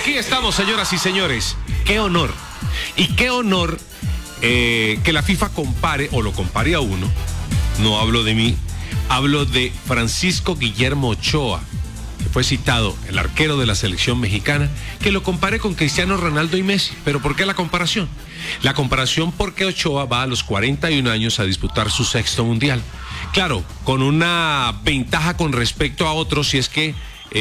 Aquí estamos, señoras y señores. Qué honor. Y qué honor que la FIFA compare, o lo compare a uno. No hablo de mí, hablo de Francisco Guillermo Ochoa, que fue citado, el arquero de la selección mexicana, que lo compare con Cristiano Ronaldo y Messi. ¿Pero por qué la comparación? La comparación porque Ochoa va a los 41 años a disputar su 6º mundial. Claro, con una ventaja con respecto a otros, si es que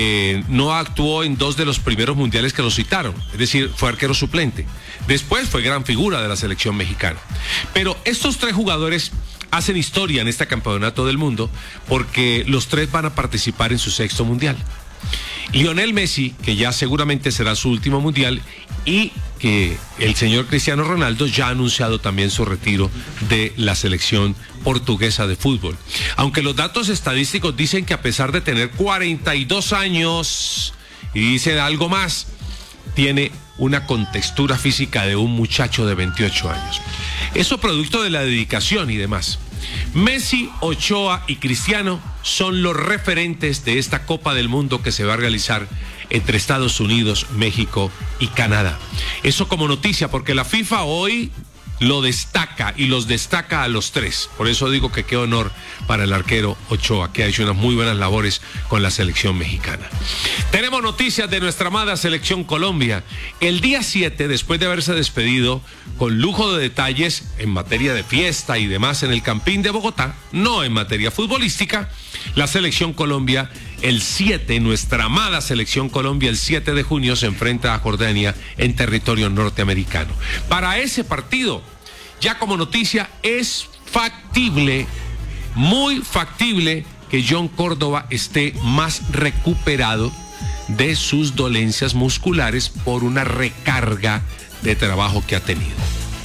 no actuó en 2 de los primeros mundiales que lo citaron, es decir, fue arquero suplente. Después fue gran figura de la selección mexicana. Pero estos 3 jugadores hacen historia en este campeonato del mundo porque los 3 van a participar en su 6º mundial. Lionel Messi, que ya seguramente será su último mundial, y que el señor Cristiano Ronaldo ya ha anunciado también su retiro de la selección portuguesa de fútbol. Aunque los datos estadísticos dicen que a pesar de tener 42 años, y dicen algo más, tiene una contextura física de un muchacho de 28 años. Eso producto de la dedicación y demás. Messi, Ochoa y Cristiano son los referentes de esta Copa del Mundo que se va a realizar entre Estados Unidos, México y Canadá. Eso como noticia, porque la FIFA hoy lo destaca y los destaca a los 3. Por eso digo que qué honor para el arquero Ochoa, que ha hecho unas muy buenas labores con la selección mexicana. Tenemos noticias de nuestra amada selección Colombia. El día 7, después de haberse despedido con lujo de detalles en materia de fiesta y demás en el Campín de Bogotá, no en materia futbolística, la selección Colombia, el 7, nuestra amada selección Colombia, el 7 de junio se enfrenta a Jordania en territorio norteamericano. Para ese partido, ya como noticia, es factible, muy factible, que John Córdoba esté más recuperado de sus dolencias musculares por una recarga de trabajo que ha tenido.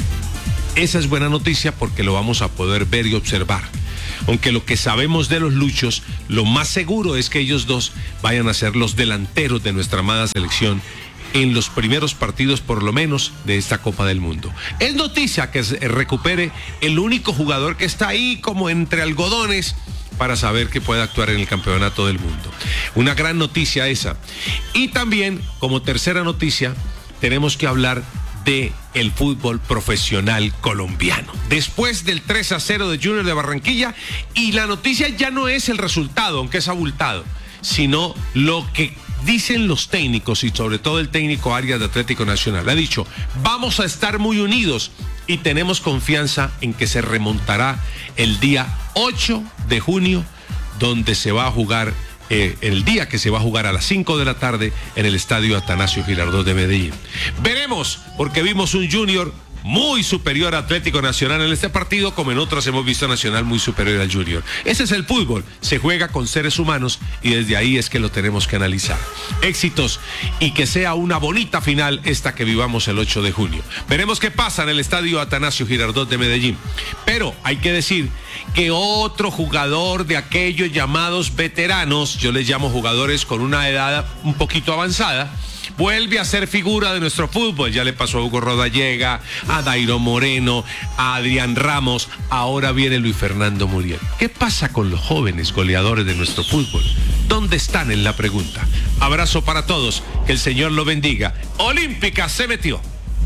Esa es buena noticia porque lo vamos a poder ver y observar. Aunque lo que sabemos de los luchos, lo más seguro es que ellos 2 vayan a ser los delanteros de nuestra amada selección en los primeros partidos, por lo menos, de esta Copa del Mundo. Es noticia que se recupere el único jugador que está ahí como entre algodones para saber que puede actuar en el campeonato del mundo. Una gran noticia esa. Y también, como tercera noticia, tenemos que hablar de el fútbol profesional colombiano. Después del 3-0 de Junior de Barranquilla, y la noticia ya no es el resultado, aunque es abultado, sino lo que dicen los técnicos y sobre todo el técnico Arias de Atlético Nacional. Ha dicho, vamos a estar muy unidos y tenemos confianza en que se remontará el día 8 de junio, donde se va a jugar el día que se va a jugar a las 5 de la tarde en el estadio Atanasio Girardot de Medellín. Veremos, porque vimos un Junior muy superior a Atlético Nacional en este partido, como en otros hemos visto a Nacional muy superior al Junior. Ese es el fútbol, se juega con seres humanos y desde ahí es que lo tenemos que analizar. Éxitos y que sea una bonita final esta que vivamos el 8 de junio. Veremos qué pasa en el estadio Atanasio Girardot de Medellín. Pero hay que decir que otro jugador de aquellos llamados veteranos, yo les llamo jugadores con una edad un poquito avanzada, vuelve a ser figura de nuestro fútbol. Ya le pasó a Hugo Rodallega, a Dairo Moreno, a Adrián Ramos, ahora viene Luis Fernando Muriel. ¿Qué pasa con los jóvenes goleadores de nuestro fútbol? ¿Dónde están en la pregunta? Abrazo para todos, que el Señor lo bendiga. Olímpica se metió.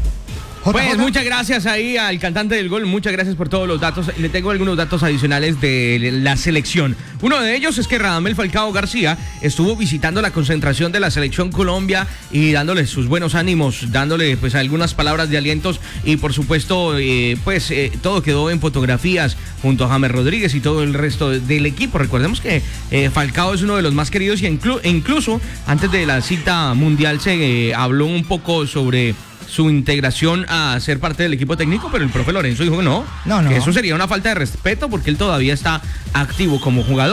Pues muchas gracias ahí al cantante del gol, muchas gracias por todos los datos. Le tengo algunos datos adicionales de la selección. Uno de ellos es que Radamel Falcao García estuvo visitando la concentración de la selección Colombia y dándole sus buenos ánimos, dándole pues algunas palabras de alientos y por supuesto todo quedó en fotografías junto a James Rodríguez y todo el resto del equipo. Recordemos que Falcao es uno de los más queridos y incluso antes de la cita mundial se habló un poco sobre su integración a ser parte del equipo técnico, pero el profe Lorenzo dijo que no, que eso sería una falta de respeto porque él todavía está activo como jugador.